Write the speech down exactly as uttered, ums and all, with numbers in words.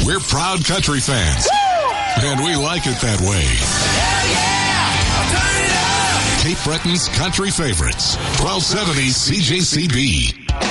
We're proud country fans. Woo! And we like it that way. Hell yeah! Turn it up! Cape Breton's country favorites. twelve seventy C J C B.